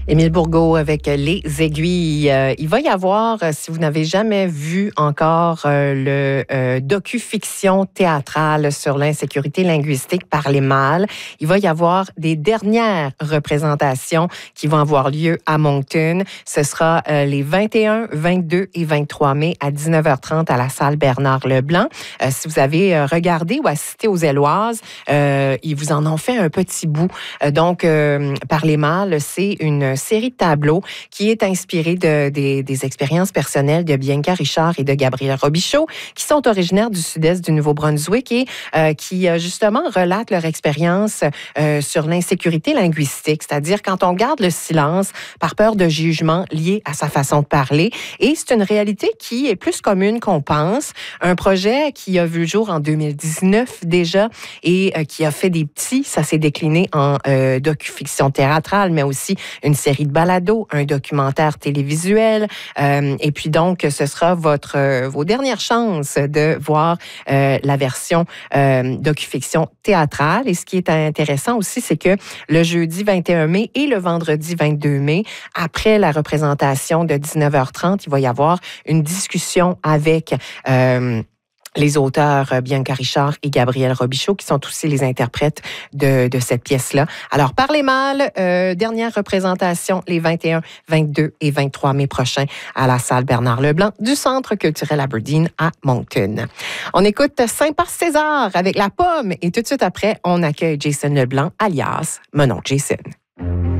Émile Bourgault avec Les Aiguilles. Il va y avoir, si vous n'avez jamais vu encore le docu-fiction théâtrale sur l'insécurité linguistique par les mâles, il va y avoir des dernières représentations qui vont avoir lieu à Moncton. Ce sera les 21, 22 et 23 mai à 19h30 à la salle Bernard-Leblanc. Si vous avez regardé ou assisté aux Éloises, ils vous en ont fait un petit bout. Donc, par les mâles, c'est une série de tableaux qui est inspirée des expériences personnelles de Bianca Richard et de Gabriel Robichaud, qui sont originaires du sud-est du Nouveau-Brunswick et qui, justement, relatent leur expérience sur l'insécurité linguistique, c'est-à-dire quand on garde le silence par peur de jugement lié à sa façon de parler. Et c'est une réalité qui est plus commune qu'on pense. Un projet qui a vu le jour en 2019 déjà et qui a fait des petits, ça s'est décliné en docu-fiction théâtrale, mais aussi une série de balados, un documentaire télévisuel. Et puis donc, ce sera vos dernières chances de voir la version docu-fiction théâtrale. Et ce qui est intéressant aussi, c'est que le jeudi 21 mai et le vendredi 22 mai, après la représentation de 19h30, il va y avoir une discussion avec les auteurs Bianca Richard et Gabriel Robichaud, qui sont aussi les interprètes de cette pièce-là. Alors, par les mâles, dernière représentation les 21, 22 et 23 mai prochains à la salle Bernard-Leblanc du Centre culturel Aberdeen à Moncton. On écoute Saint-Passe-César avec La Pomme et tout de suite après, on accueille Jason Leblanc, alias mon oncle Jason.